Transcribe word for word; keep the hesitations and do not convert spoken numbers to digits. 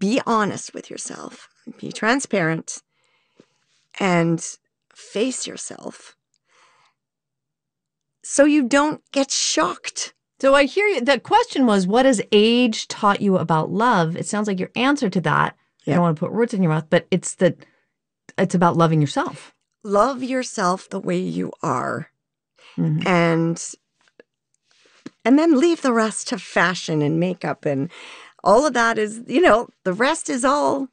be honest with yourself, be transparent, and face yourself so you don't get shocked. So I hear you. The question was, what has age taught you about love? It sounds like your answer to that, Yeah. I don't want to put words in your mouth, but it's that it's about loving yourself. Love yourself the way you are. Mm-hmm. And and then leave the rest to fashion and makeup and all of that is, you know, the rest is all